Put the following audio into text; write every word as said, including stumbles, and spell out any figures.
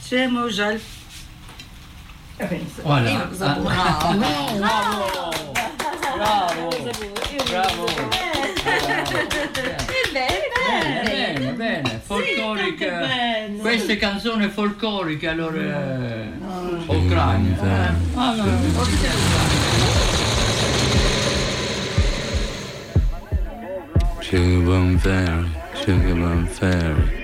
Siamo già. Voilà. Bravo. Bravo. Bravo. Bene, bene, bene. Folclorica. Queste canzoni folcloriche allora Ucraina. Ah, no. Sugar Bum Fairy, Sugar Bum Fairy.